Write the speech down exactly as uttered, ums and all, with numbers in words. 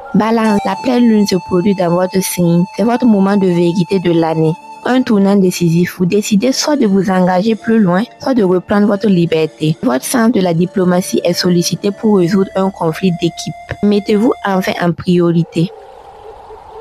Balance, la pleine lune se produit dans votre signe. C'est votre moment de vérité de l'année. Un tournant décisif, vous décidez soit de vous engager plus loin, soit de reprendre votre liberté. Votre sens de la diplomatie est sollicité pour résoudre un conflit d'équipe. Mettez-vous enfin en priorité.